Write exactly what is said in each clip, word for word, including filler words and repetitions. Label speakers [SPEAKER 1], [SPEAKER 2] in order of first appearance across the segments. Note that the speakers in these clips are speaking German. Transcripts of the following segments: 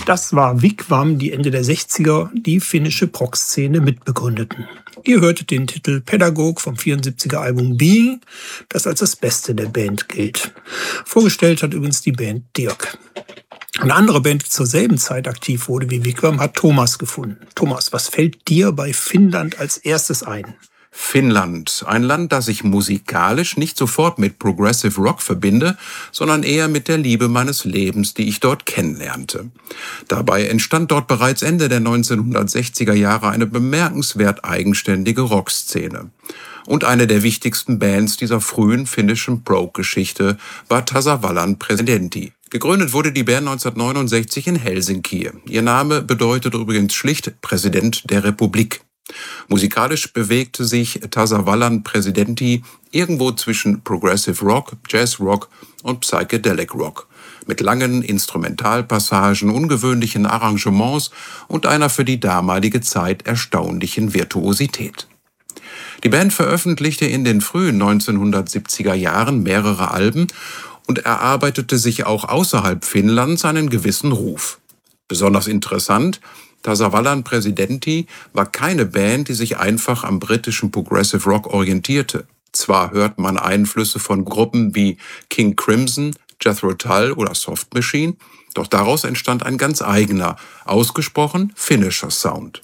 [SPEAKER 1] Das war Wigwam, die Ende der sechziger die finnische Prog-Szene mitbegründeten. Ihr hörtet den Titel Pedagog vom vierundsiebziger Album Being, das als das Beste der Band gilt. Vorgestellt hat übrigens die Band Dirk. Eine andere Band, die zur selben Zeit aktiv wurde wie Wigwam, hat Thomas gefunden. Thomas, was fällt dir bei Finnland als erstes ein?
[SPEAKER 2] Finnland, ein Land, das ich musikalisch nicht sofort mit Progressive Rock verbinde, sondern eher mit der Liebe meines Lebens, die ich dort kennenlernte. Dabei entstand dort bereits Ende der neunzehnhundertsechziger Jahre eine bemerkenswert eigenständige Rockszene. Und eine der wichtigsten Bands dieser frühen finnischen Prog-Geschichte war Tasavallan Presidentti. Gegründet wurde die Band neunzehnhundertneunundsechzig in Helsinki. Ihr Name bedeutet übrigens schlicht Präsident der Republik. Musikalisch bewegte sich Tasavallan Presidentti irgendwo zwischen Progressive Rock, Jazz Rock und Psychedelic Rock, mit langen Instrumentalpassagen, ungewöhnlichen Arrangements und einer für die damalige Zeit erstaunlichen Virtuosität. Die Band veröffentlichte in den frühen neunzehnhundertsiebziger Jahren mehrere Alben und erarbeitete sich auch außerhalb Finnlands einen gewissen Ruf. Besonders interessant: Tasavallan Presidentti war keine Band, die sich einfach am britischen Progressive Rock orientierte. Zwar hört man Einflüsse von Gruppen wie King Crimson, Jethro Tull oder Soft Machine, doch daraus entstand ein ganz eigener, ausgesprochen finnischer Sound.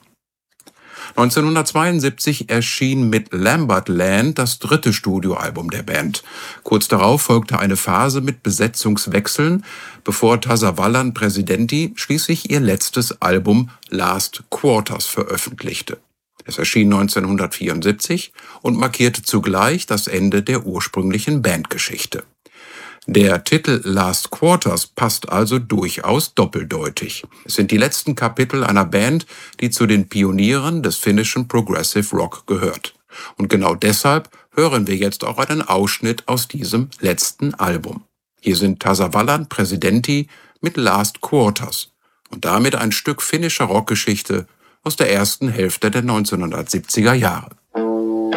[SPEAKER 2] neunzehnhundertzweiundsiebzig erschien mit Lambert Land das dritte Studioalbum der Band. Kurz darauf folgte eine Phase mit Besetzungswechseln, bevor Tasavallan Presidentti schließlich ihr letztes Album Last Quarters veröffentlichte. Es erschien neunzehnhundertvierundsiebzig und markierte zugleich das Ende der ursprünglichen Bandgeschichte. Der Titel Last Quarters passt also durchaus doppeldeutig. Es sind die letzten Kapitel einer Band, die zu den Pionieren des finnischen Progressive Rock gehört. Und genau deshalb hören wir jetzt auch einen Ausschnitt aus diesem letzten Album. Hier sind Tasavallan Presidentti mit Last Quarters und damit ein Stück finnischer Rockgeschichte aus der ersten Hälfte der neunzehnhundertsiebziger Jahre.